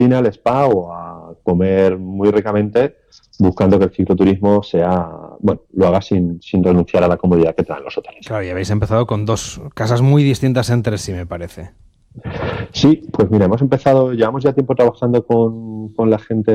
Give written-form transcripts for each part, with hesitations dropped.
piscina, al spa o a comer muy ricamente, buscando que el cicloturismo lo haga sin renunciar a la comodidad que traen los hoteles. Claro, y habéis empezado con dos casas muy distintas entre sí, me parece. Sí, pues mira, llevamos ya tiempo trabajando con la gente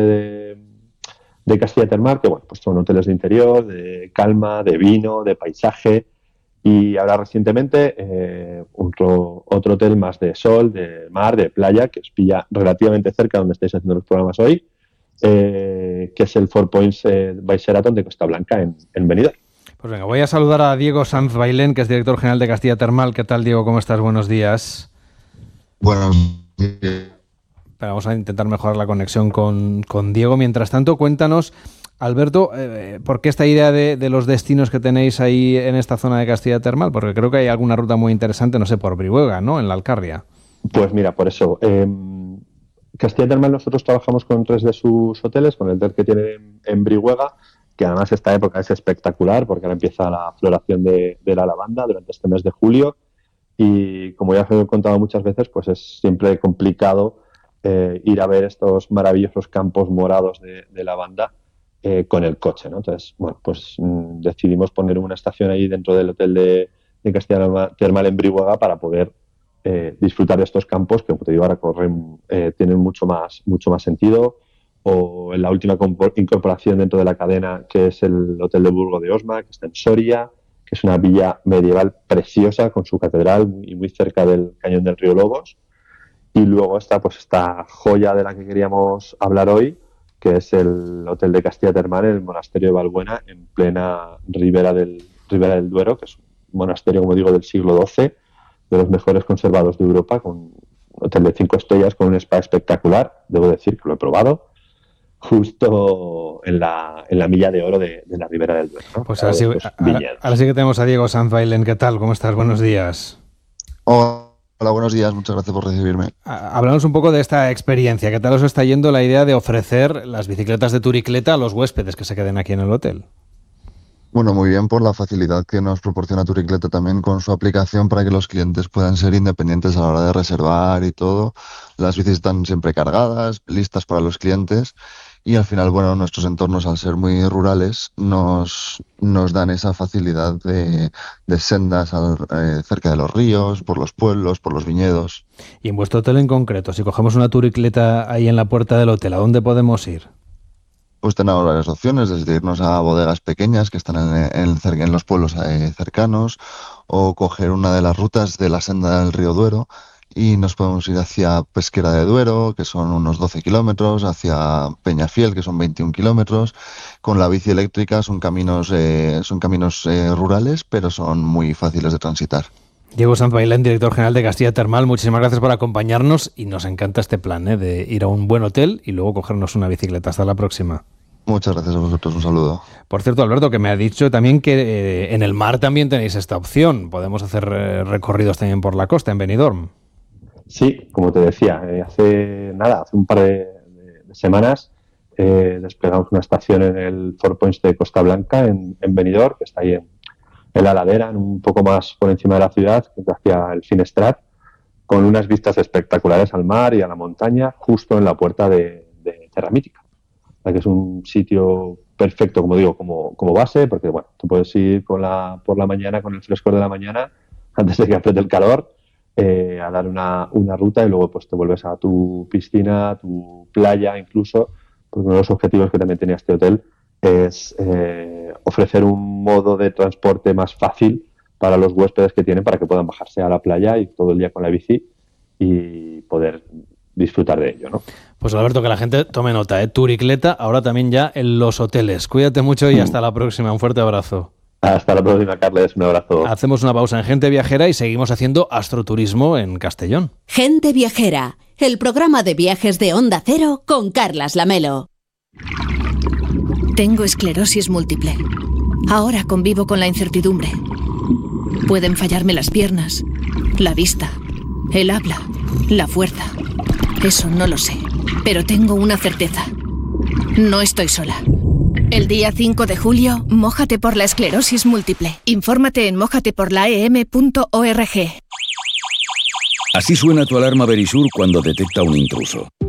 de Castilla Termal, que pues son hoteles de interior, de calma, de vino, de paisaje, y ahora recientemente otro hotel más de sol, de mar, de playa, que os pilla relativamente cerca donde estáis haciendo los programas hoy, que es el Four Points by Sheraton de Costa Blanca en Benidorm. Pues venga, voy a saludar a Diego Sanz Bailén, que es director general de Castilla Termal. ¿Qué tal, Diego? ¿Cómo estás? Buenos días. Buenos días. Pero vamos a intentar mejorar la conexión con Diego. Mientras tanto, cuéntanos, Alberto, ¿por qué esta idea de los destinos que tenéis ahí en esta zona de Castilla Termal? Porque creo que hay alguna ruta muy interesante, no sé, por Brihuega, ¿no? En la Alcarria. Pues mira, por eso. Castilla Termal, nosotros trabajamos con 3 de sus hoteles, con el hotel que tiene en Brihuega, que además esta época es espectacular porque ahora empieza la floración de la lavanda durante este mes de julio, y como ya os he contado muchas veces, pues es siempre complicado ir a ver estos maravillosos campos morados de lavanda con el coche, ¿no? Entonces, decidimos poner una estación ahí dentro del hotel de Castilla Termal en Brihuega para poder disfrutar de estos campos que, como te digo, ahora tienen mucho más sentido. O en la última incorporación dentro de la cadena, que es el Hotel de Burgo de Osma, que está en Soria, que es una villa medieval preciosa con su catedral muy cerca del cañón del río Lobos. Y luego está esta joya de la que queríamos hablar hoy, que es el Hotel de Castilla Termal, el Monasterio de Valbuena, en plena Ribera del Duero, que es un monasterio, como digo, del siglo XII, de los mejores conservados de Europa, con un hotel de 5 estrellas, con un spa espectacular. Debo decir que lo he probado, justo en la milla de oro de la Ribera del Duero, ¿no? Pues ahora sí que tenemos a Diego Sanz Bailén. ¿Qué tal? ¿Cómo estás? Buenos días. Hola, buenos días. Muchas gracias por recibirme. Háblanos un poco de esta experiencia. ¿Qué tal os está yendo la idea de ofrecer las bicicletas de Turicleta a los huéspedes que se queden aquí en el hotel? Bueno, muy bien, por la facilidad que nos proporciona Turicleta también con su aplicación para que los clientes puedan ser independientes a la hora de reservar y todo. Las bicis están siempre cargadas, listas para los clientes, y al final, nuestros entornos, al ser muy rurales, nos dan esa facilidad de sendas cerca de los ríos, por los pueblos, por los viñedos. Y en vuestro hotel en concreto, si cogemos una Turicleta ahí en la puerta del hotel, ¿a dónde podemos ir? Pues tenemos varias opciones, desde irnos a bodegas pequeñas que están en los pueblos cercanos, o coger una de las rutas de la senda del río Duero y nos podemos ir hacia Pesquera de Duero, que son unos 12 kilómetros, hacia Peñafiel, que son 21 kilómetros. Con la bici eléctrica son caminos rurales, pero son muy fáciles de transitar. Diego Sanz Bailén, director general de Castilla Termal, muchísimas gracias por acompañarnos, y nos encanta este plan de ir a un buen hotel y luego cogernos una bicicleta. Hasta la próxima. Muchas gracias a vosotros, un saludo. Por cierto, Alberto, que me ha dicho también que en el mar también tenéis esta opción. Podemos hacer recorridos también por la costa, en Benidorm. Sí, como te decía, hace un par de semanas desplegamos una estación en el Four Points de Costa Blanca, en Benidorm, que está ahí en la ladera, un poco más por encima de la ciudad, hacia el Finestrat, con unas vistas espectaculares al mar y a la montaña, justo en la puerta de Terra Mítica, que es un sitio perfecto, como digo, como base, porque tú puedes ir por la mañana, con el frescor de la mañana, antes de que apriete el calor, a dar una ruta, y luego pues te vuelves a tu piscina, a tu playa incluso, porque uno de los objetivos que también tenía este hotel es ofrecer un modo de transporte más fácil para los huéspedes que tienen, para que puedan bajarse a la playa y todo el día con la bici y poder disfrutar de ello, ¿no? Pues Alberto, que la gente tome nota, Turicleta, ahora también ya en los hoteles. Cuídate mucho y hasta la próxima. Un fuerte abrazo. Hasta la próxima, Carles. Un abrazo. Hacemos una pausa en Gente Viajera y seguimos haciendo astroturismo en Castellón. Gente Viajera, el programa de viajes de Onda Cero con Carlas Lamelo. Tengo esclerosis múltiple. Ahora convivo con la incertidumbre. Pueden fallarme las piernas, la vista, el habla, la fuerza. Eso no lo sé, pero tengo una certeza. No estoy sola. El día 5 de julio, mójate por la esclerosis múltiple. Infórmate en mójateporlaem.org. Así suena tu alarma Verisur cuando detecta un intruso.